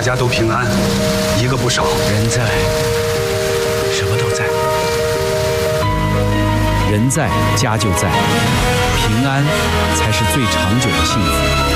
大家都平安，一个不少。 人在，什么都在。人在，家就在，平安才是最长久的幸福。